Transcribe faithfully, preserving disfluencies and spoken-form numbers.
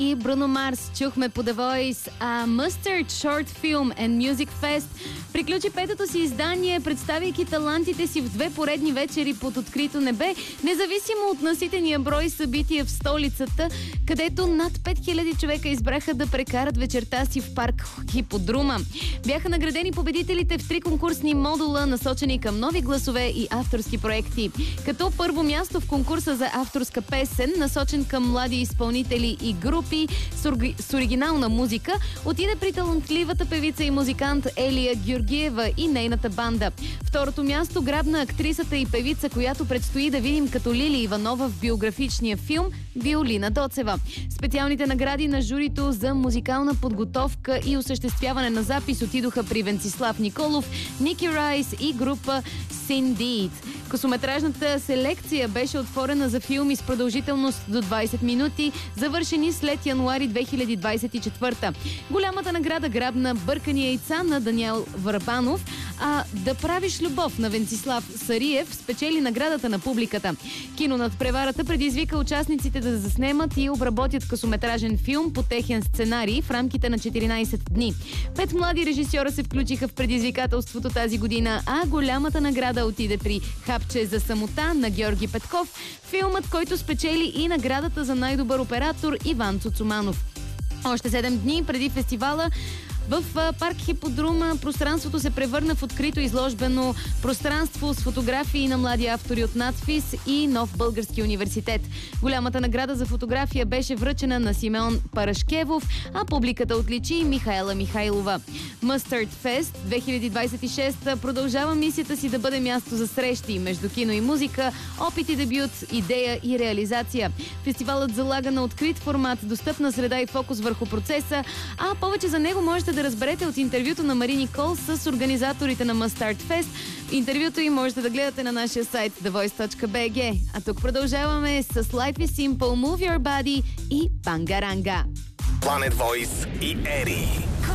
И Бруно Марс чухме по The Voice, а Mustard Short Film and Music Fest приключи петото си издание, представяйки талантите си в две поредни вечери под открито небе, независимо от наситения брой събития в столицата, където над пет хиляди човека избраха да прекарат вечерта си в парк Хиподрума. Бяха наградени победителите в три конкурсни модула, насочени към нови гласове и авторски проекти. Като първо място в конкурса за авторска песен, насочен към млади изпълнители и групи с, орги... с оригинална музика, отиде при талантливата певица и музикант Елия Георгиева и нейната банда. Второто място грабна актрисата и певица, която предстои да видим като Лили Иванова в биографичния филм Виолина Доцева. Специалните награди на журито за музикална подготовка и осъществяване на запис отидоха при Венцислав Николов, Ники Райс и група Sindid. Късометражната селекция беше отворена за филми с продължителност до двайсет минути, завършени след януари две хиляди двайсет и четвърта. Голямата награда грабна Бъркани яйца на Даниел Върбанов, а Да правиш любов на Венцислав Сариев спечели наградата на публиката. Кино над преварата предизвика участниците да заснемат и обработят късометражен филм по техен сценарий в рамките на четиринайсет дни. Пет млади режисьора се включиха в предизвикателството тази година, а голямата награда отиде при Хапче за самота на Георги Петков, филмът, който спечели и наградата за най-добър оператор Иван Цуцуманов. Още седем дни преди фестивала в парк Хиподрума пространството се превърна в открито изложбено пространство с фотографии на млади автори от НАЦФИС и Нов български университет. Голямата награда за фотография беше връчена на Симеон Парашкевов, а публиката отличи Михаела Михайлова. Mustard Fest две хиляди двайсет и шеста продължава мисията си да бъде място за срещи между кино и музика, опит и дебют, идея и реализация. Фестивалът залага на открит формат, достъпна среда и фокус върху процеса, а повече за него можете да разберете от интервюто на Мари Никол с организаторите на Mustard Fest. Интервюто им можете да гледате на нашия сайт the voice точка b g. А тук продължаваме с Life is Simple, Move Your Body и Пангаранга. Planet Voice и Ери.